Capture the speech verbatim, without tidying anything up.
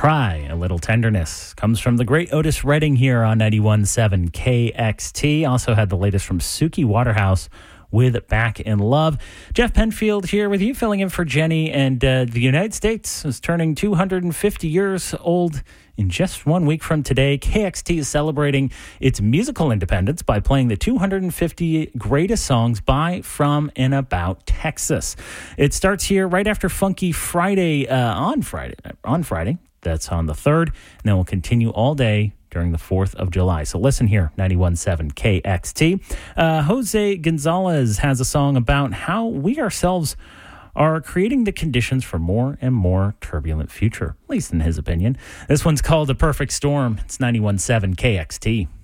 Try a Little Tenderness comes from the great Otis Redding here on ninety-one point seven K X T. Also had the latest from Suki Waterhouse with Back in Love. Jeff Penfield here with you, filling in for Jenny. And uh, the United States is turning two hundred fifty years old in just one week from today. K X T is celebrating its musical independence by playing the two hundred fifty greatest songs by, from, and about Texas. It starts here right after Funky Friday uh, on Friday. On Friday, that's on the third, and then we'll continue all day during the fourth of July. So listen here, ninety-one point seven K X T. Uh, Jose Gonzalez has a song about how we ourselves are creating the conditions for more and more turbulent future, at least in his opinion. This one's called The Perfect Storm. It's ninety-one point seven K X T.